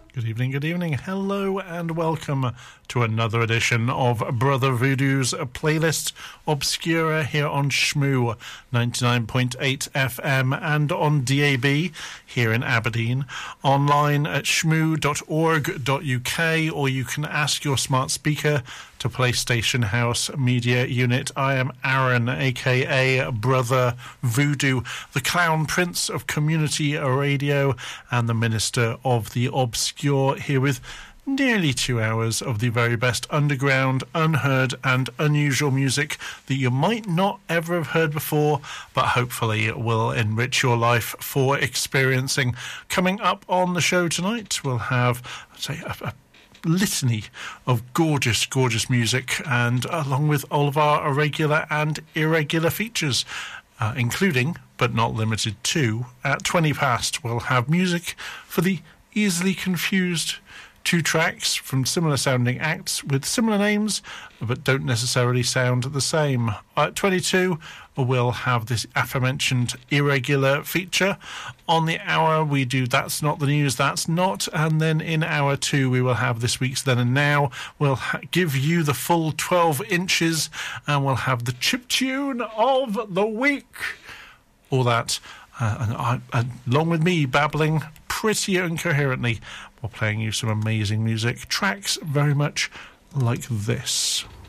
Good evening. Hello and welcome to another edition of Brother Voodoo's playlist Obscura here on Shmoo 99.8 FM and on DAB here in Aberdeen, online at shmoo.org.uk, or you can ask your smart speaker to play Station House Media Unit. I am Aaron, aka Brother Voodoo, the Clown Prince of Community Radio and the Minister of the Obscure, here with nearly 2 hours of the very best underground, unheard and unusual music that you might not ever have heard before, but hopefully will enrich your life for experiencing. Coming up on the show tonight, we'll have, a litany of gorgeous, gorgeous music, and along with all of our regular and irregular features, including, but not limited to, at 20 past, we'll have music for the easily confused. 2 tracks from similar sounding acts with similar names but don't necessarily sound the same. At 22 we'll have this aforementioned irregular feature. On the hour we do That's Not the News, That's Not, and then in hour 2 we will have this week's Then and Now. We'll give you the full 12 inches and we'll have the chip tune of the week. All that and along with me babbling pretty incoherently while playing you some amazing music, tracks very much like this.